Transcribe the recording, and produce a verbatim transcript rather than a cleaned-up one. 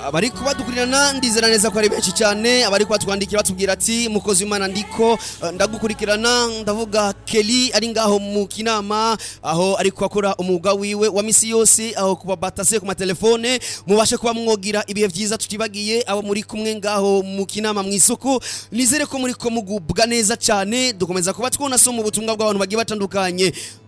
abari kubadukurirana ndizera neza ko ari benshi cyane abari kwatwandikira batubwira ati mukozi w'Imana ndiko ndagukurikirana ndavuga Kelly ari ngaho mu Kinama aho ari kwakora umwuga wiwe wa misi yose aho kuba batase ku matelefone mubashe kuba mwogira ibihe vyiza tutibagiye abo muri kumwe ngaho mu Kinama mw'isoko nizere ko muri ko mugubwa neza cyane dukomeza kuba twona so mu butumwa bw'abantu bagiye batandukanye